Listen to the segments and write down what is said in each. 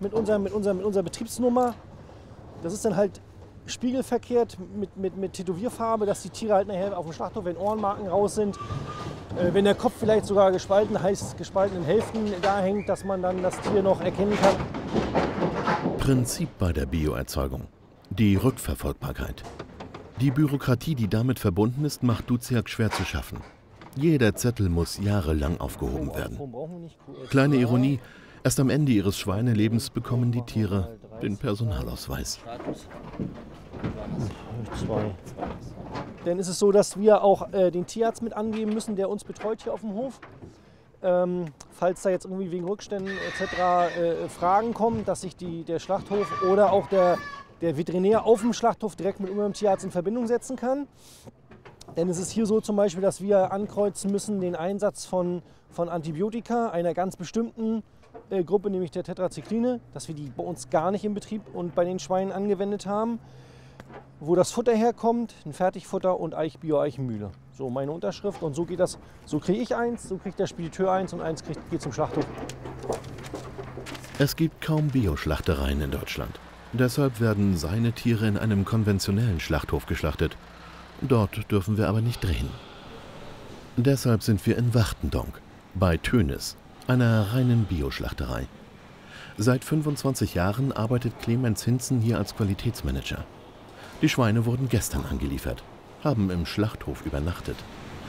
mit unserer Betriebsnummer. Das ist dann halt spiegelverkehrt mit Tätowierfarbe, dass die Tiere halt nachher auf dem Schlachthof, wenn Ohrenmarken raus sind, wenn der Kopf vielleicht sogar gespalten, heißt gespalten in Hälften da hängt, dass man dann das Tier noch erkennen kann. Prinzip bei der Bioerzeugung: die Rückverfolgbarkeit. Die Bürokratie, die damit verbunden ist, macht Duziak schwer zu schaffen. Jeder Zettel muss jahrelang aufgehoben werden. Kleine Ironie: Erst am Ende ihres Schweinelebens bekommen die Tiere den Personalausweis. Dann ist es so, dass wir auch den Tierarzt mit angeben müssen, der uns betreut hier auf dem Hof. Falls da jetzt irgendwie wegen Rückständen etc. Fragen kommen, dass sich der Schlachthof oder auch der Veterinär auf dem Schlachthof direkt mit unserem Tierarzt in Verbindung setzen kann. Denn es ist hier so zum Beispiel, dass wir ankreuzen müssen den Einsatz von Antibiotika einer ganz bestimmten Gruppe, nämlich der Tetracycline, dass wir die bei uns gar nicht im Betrieb und bei den Schweinen angewendet haben. Wo das Futter herkommt, ein Fertigfutter und Bio-Eichenmühle. So meine Unterschrift, und so geht das. So kriege ich eins, so kriegt der Spediteur eins und eins geht zum Schlachthof. Es gibt kaum Bioschlachtereien in Deutschland. Deshalb werden seine Tiere in einem konventionellen Schlachthof geschlachtet. Dort dürfen wir aber nicht drehen. Deshalb sind wir in Wachtendonk, bei Tönnis, einer reinen Bioschlachterei. Seit 25 Jahren arbeitet Clemens Hinzen hier als Qualitätsmanager. Die Schweine wurden gestern angeliefert, haben im Schlachthof übernachtet.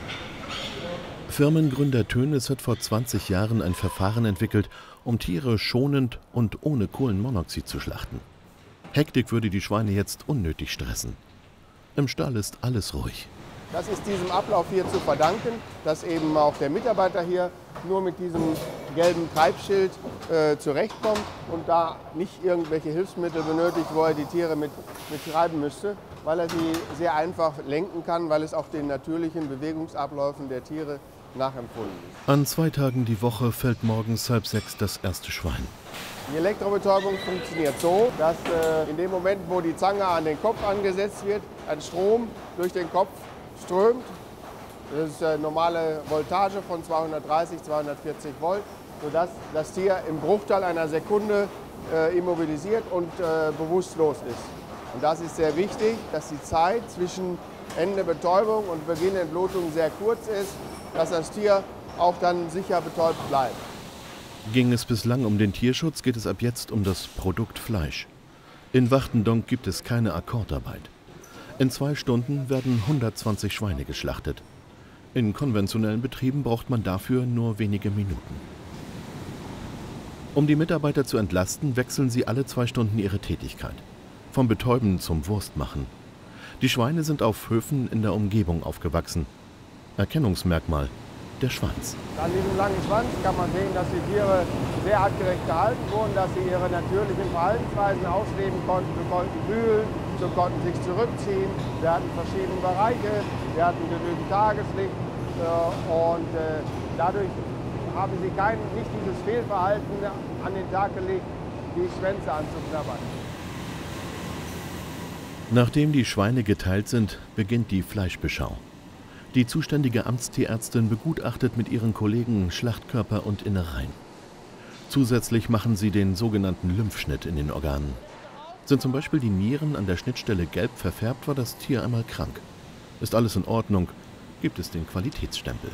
Firmengründer Tönnis hat vor 20 Jahren ein Verfahren entwickelt, um Tiere schonend und ohne Kohlenmonoxid zu schlachten. Hektik würde die Schweine jetzt unnötig stressen. Im Stall ist alles ruhig. Das ist diesem Ablauf hier zu verdanken, dass eben auch der Mitarbeiter hier nur mit diesem gelben Treibschild zurechtkommt und da nicht irgendwelche Hilfsmittel benötigt, wo er die Tiere mit treiben müsste, weil er sie sehr einfach lenken kann, weil es auch den natürlichen Bewegungsabläufen der Tiere nachempfunden ist. An 2 Tagen die Woche fällt morgens 5:30 das erste Schwein. Die Elektrobetäubung funktioniert so, dass in dem Moment, wo die Zange an den Kopf angesetzt wird, ein Strom durch den Kopf strömt. Das ist eine normale Voltage von 230, 240 Volt, sodass das Tier im Bruchteil einer Sekunde immobilisiert und bewusstlos ist. Und das ist sehr wichtig, dass die Zeit zwischen Ende Betäubung und Beginn Entblutung sehr kurz ist, dass das Tier auch dann sicher betäubt bleibt. Ging es bislang um den Tierschutz, geht es ab jetzt um das Produkt Fleisch. In Wachtendonk gibt es keine Akkordarbeit. In 2 Stunden werden 120 Schweine geschlachtet. In konventionellen Betrieben braucht man dafür nur wenige Minuten. Um die Mitarbeiter zu entlasten, wechseln sie alle 2 Stunden ihre Tätigkeit. Vom Betäuben zum Wurstmachen. Die Schweine sind auf Höfen in der Umgebung aufgewachsen. Erkennungsmerkmal: der Schwanz. An diesem langen Schwanz kann man sehen, dass die Tiere sehr artgerecht gehalten wurden, dass sie ihre natürlichen Verhaltensweisen ausleben konnten. Sie konnten wühlen, sie konnten sich zurückziehen. Wir hatten verschiedene Bereiche, wir hatten genügend Tageslicht und dadurch haben sie nicht dieses Fehlverhalten an den Tag gelegt, die Schwänze anzuknabbern. Nachdem die Schweine geteilt sind, beginnt die Fleischbeschau. Die zuständige Amtstierärztin begutachtet mit ihren Kollegen Schlachtkörper und Innereien. Zusätzlich machen sie den sogenannten Lymphschnitt in den Organen. Sind zum Beispiel die Nieren an der Schnittstelle gelb verfärbt, war das Tier einmal krank. Ist alles in Ordnung, gibt es den Qualitätsstempel.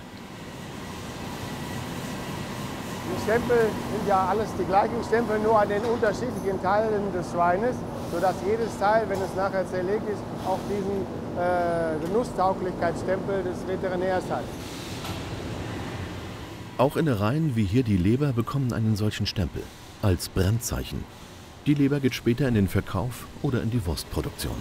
Die Stempel sind ja alles die gleichen Stempel, nur an den unterschiedlichen Teilen des Schweines, sodass jedes Teil, wenn es nachher zerlegt ist, auch diesen Genusstauglichkeitsstempel des Veterinärs hat. Auch Innereien wie hier die Leber bekommen einen solchen Stempel, als Brandzeichen. Die Leber geht später in den Verkauf oder in die Wurstproduktion.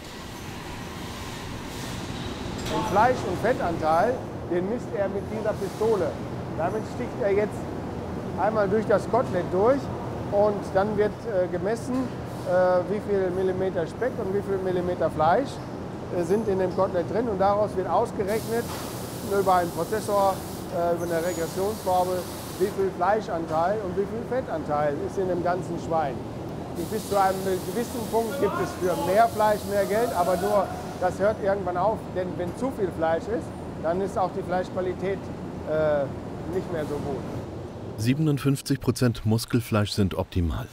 Den Fleisch- und Fettanteil, den misst er mit dieser Pistole. Damit sticht er jetzt einmal durch das Kotelett durch und dann wird gemessen, wie viel Millimeter Speck und wie viel Millimeter Fleisch sind in dem Kotelett drin, und daraus wird ausgerechnet über einen Prozessor, über eine Regressionsformel, wie viel Fleischanteil und wie viel Fettanteil ist in dem ganzen Schwein. Bis zu einem gewissen Punkt gibt es für mehr Fleisch mehr Geld, aber nur das hört irgendwann auf, denn wenn zu viel Fleisch ist, dann ist auch die Fleischqualität nicht mehr so gut. 57% Muskelfleisch sind optimal.